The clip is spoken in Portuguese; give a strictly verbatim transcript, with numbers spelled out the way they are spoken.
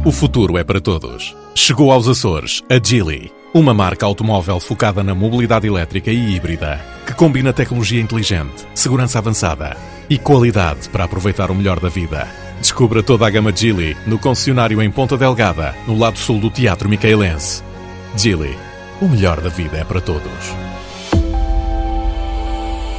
O futuro é para todos. Chegou aos Açores a Geely, uma marca automóvel focada na mobilidade elétrica e híbrida, que combina tecnologia inteligente, segurança avançada e qualidade para aproveitar o melhor da vida. Descubra toda a gama Geely no concessionário em Ponta Delgada, no lado sul do Teatro Micaelense. Geely, o melhor da vida é para todos.